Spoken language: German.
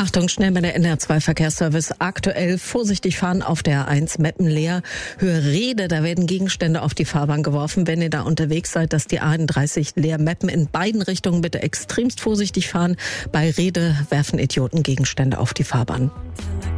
Achtung, schnell bei der NR2 Verkehrsservice. Aktuell vorsichtig fahren auf der A1 Meppen-Leer. Höhe Rede, da werden Gegenstände auf die Fahrbahn geworfen. Wenn ihr da unterwegs seid, dass die A31 Leer-Meppen in beiden Richtungen bitte extremst vorsichtig fahren. Bei Rede werfen Idioten Gegenstände auf die Fahrbahn.